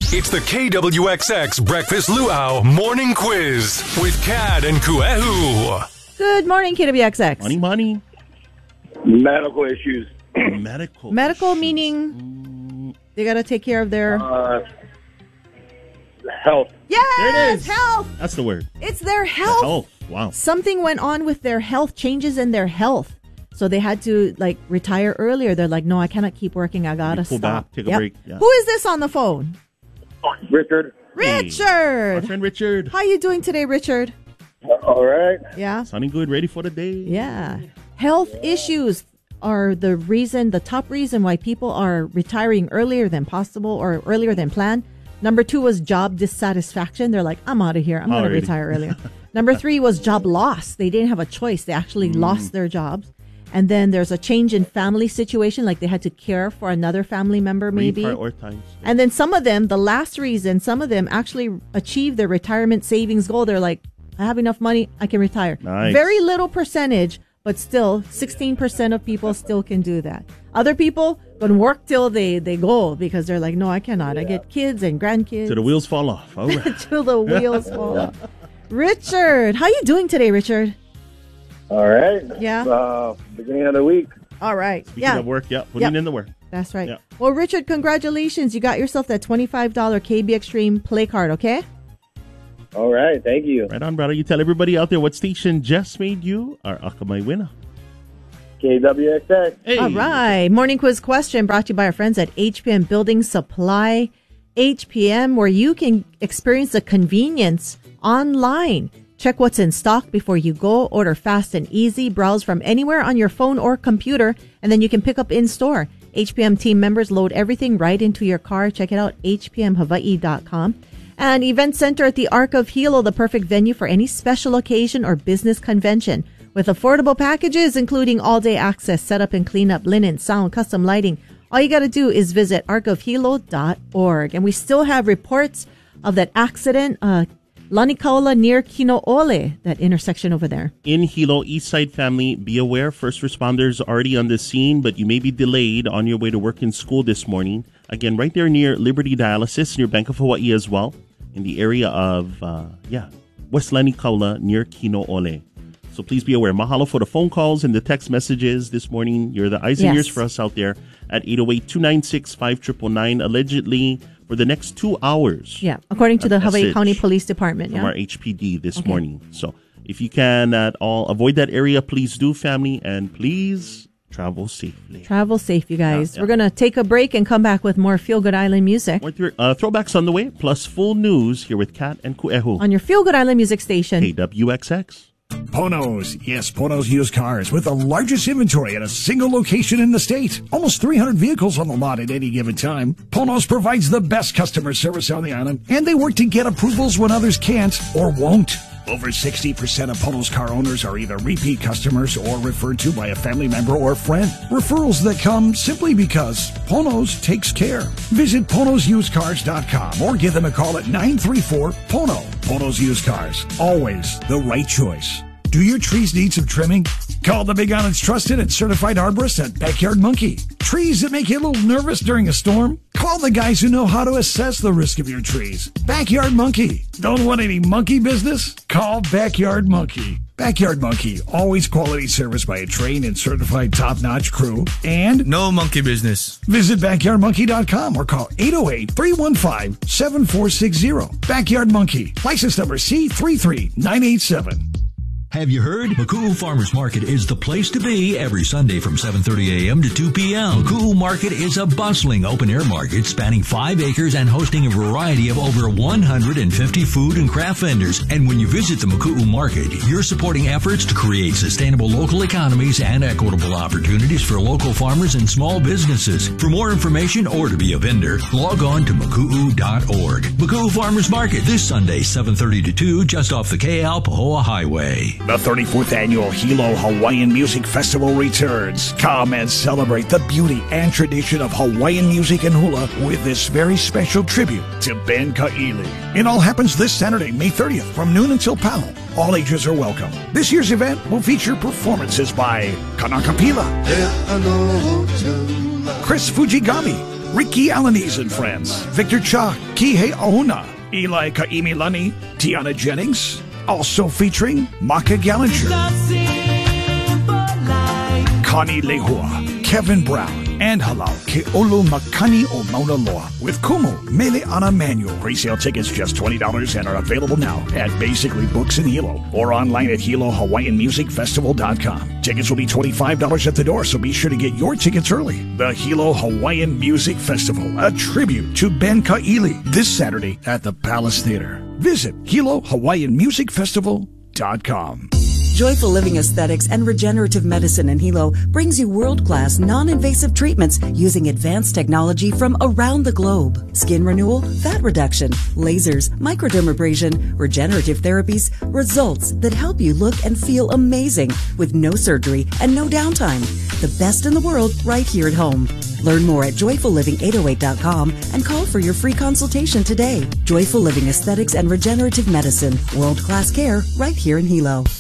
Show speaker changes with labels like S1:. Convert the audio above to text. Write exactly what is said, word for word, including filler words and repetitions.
S1: It's the K W X X Breakfast Luau Morning Quiz with Kat and Kuehu.
S2: Good morning, K W X X.
S3: Money, money.
S4: Medical issues.
S3: Medical.
S2: Medical
S3: issues.
S2: meaning they got to take care of their...
S4: Uh, health.
S2: Yes,
S3: There it is.
S2: health.
S3: That's the word.
S2: It's their health.
S3: Health. Wow.
S2: Something went on with their health, changes in their health. So they had to like retire earlier. They're like, no, I cannot keep working. I got to
S3: Pull
S2: stop.
S3: back, take a
S2: Yep.
S3: break. Yeah.
S2: Who is this on the phone?
S4: Richard.
S3: Hey.
S2: Richard.
S3: Our friend Richard.
S2: How you doing today, Richard?
S4: All right.
S2: Yeah.
S3: Sounding good, ready for the day.
S2: Yeah. Health issues are the reason, the top reason why people are retiring earlier than possible or earlier than planned. Number two was job dissatisfaction. They're like, I'm out of here. I'm going to
S3: Already.
S2: retire earlier. Number three was job loss. They didn't have a choice. They actually
S3: Mm.
S2: lost their jobs. And then there's a change in family situation, like they had to care for another family member maybe.
S3: Reprioritize.
S2: And then some of them, the last reason, some of them actually achieved their retirement savings goal. They're like, I have enough money, I can retire.
S3: Nice.
S2: Very little percentage, but still sixteen percent of people still can do that. Other people can work till they, they go because they're like, no, I cannot. I get kids and grandkids.
S3: So the wheels fall off. All right.
S2: Till the wheels fall off. Richard, how you doing today, Richard?
S4: All right.
S2: Yeah.
S4: Uh, beginning of the week.
S2: All right.
S3: Speaking
S2: yeah.
S3: of work, yeah, putting
S2: Yep.
S3: in the work.
S2: That's right.
S3: Yeah.
S2: Well, Richard, congratulations. You got yourself that twenty-five dollars K B Extreme play card, okay?
S4: All right. Thank you.
S3: Right on, brother. You tell everybody out there what station just made you our Akamai winner.
S4: K W X X.
S3: Hey.
S2: All right. Morning quiz question brought to you by our friends at H P M Building Supply. H P M, where you can experience the convenience online. Check what's in stock before you go. Order fast and easy. Browse from anywhere on your phone or computer, and then you can pick up in store. H P M team members load everything right into your car. Check it out, H P M Hawaii dot com. And Event Center at the Arc of Hilo, the perfect venue for any special occasion or business convention. With affordable packages, including all-day access, setup and cleanup, linen, sound, custom lighting. All you got to do is visit arc of hilo dot org. And we still have reports of that accident, uh, Lanikaula near Kino'ole, that intersection over there.
S3: In Hilo, East Side family, be aware. First responders are already on the scene, but you may be delayed on your way to work and school this morning. Again, right there near Liberty Dialysis, near Bank of Hawaii as well, in the area of, uh, yeah, West Lanikaula near Kino'ole. So please be aware. Mahalo for the phone calls and the text messages this morning. You're the eyes and
S2: Yes.
S3: ears for us out there at eight oh eight, two nine six, five nine nine nine. Allegedly, for the next two hours.
S2: Yeah, according to
S3: A
S2: the Hawaii
S3: message
S2: County Police Department.
S3: From
S2: Yeah.
S3: our H P D this
S2: Okay.
S3: morning. So if you can at all avoid that area, please do, family, and please travel safely.
S2: Travel safe, you guys.
S3: Yeah, yeah.
S2: We're going to take a break and come back with more Feel Good Island music
S3: More th- uh, throwbacks on the way, plus full news here with Kat and Kuehu.
S2: on your Feel Good Island music station.
S3: K W X X.
S5: Ponos. Yes, Ponos used cars with the largest inventory at a single location in the state. Almost three hundred vehicles on the lot at any given time. Ponos provides the best customer service on the island, and they work to get approvals when others can't or won't. Over sixty percent of Ponos car owners are either repeat customers or referred to by a family member or friend. Referrals that come simply because Ponos takes care. Visit ponos used cars dot com or give them a call at nine three four P O N O. Ponos Used Cars. Always the right choice. Do your trees need some trimming? Call the Big Island's trusted and certified arborist at Backyard Monkey. Trees that make you a little nervous during a storm? Call the guys who know how to assess the risk of your trees. Backyard Monkey. Don't want any monkey business? Call Backyard Monkey. Backyard Monkey, always quality service by a trained and certified top-notch crew. And
S6: no monkey business.
S5: Visit backyard monkey dot com or call eight oh eight, three one five, seven four six zero. Backyard Monkey, license number C three three nine eight seven.
S7: Have you heard? Makuu Farmers Market is the place to be every Sunday from seven thirty a.m. to two p.m. Makuu Market is a bustling open-air market spanning five acres and hosting a variety of over one hundred fifty food and craft vendors. And when you visit the Makuu Market, you're supporting efforts to create sustainable local economies and equitable opportunities for local farmers and small businesses. For more information or to be a vendor, log on to makuu dot org. Makuu Farmers Market this Sunday, seven thirty to two, just off the K L Pahoa Highway.
S5: The thirty-fourth Annual Hilo Hawaiian Music Festival returns. Come and celebrate the beauty and tradition of Hawaiian music and hula with this very special tribute to Ben Ka'ili. It all happens this Saturday, May thirtieth, from noon until Palo. All ages are welcome. This year's event will feature performances by Kanakapila, Chris Fujigami, Ricky Alaniz and Friends, Victor Cha, Kihei Auna, Eli Kaimilani, Tiana Jennings, also featuring Maka Gallinger, Connie Lehua, Kevin Brown, and Halal Ke'olu Makani o Mauna Loa with Kumu Mele Ana Manuel. Pre-sale tickets just twenty dollars and are available now at Basically Books in Hilo or online at Hilo Hawaiian Music Festival dot com. Tickets will be twenty-five dollars at the door, so be sure to get your tickets early. The Hilo Hawaiian Music Festival, a tribute to Ben Ka'ili, this Saturday at the Palace Theater. Visit Hilo Hawaiian Music Festival dot com.
S6: Joyful Living Aesthetics and Regenerative Medicine in Hilo brings you world-class, non-invasive treatments using advanced technology from around the globe. Skin renewal, fat reduction, lasers, microdermabrasion, regenerative therapies, results that help you look and feel amazing with no surgery and no downtime. The best in the world right here at home. Learn more at joyful living eight oh eight dot com and call for your free consultation today. Joyful Living Aesthetics and Regenerative Medicine, world-class care right here in Hilo.